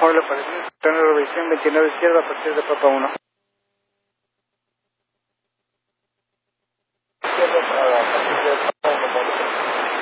Hola, para tener revisión 29 izquierda a partir de Papa 1.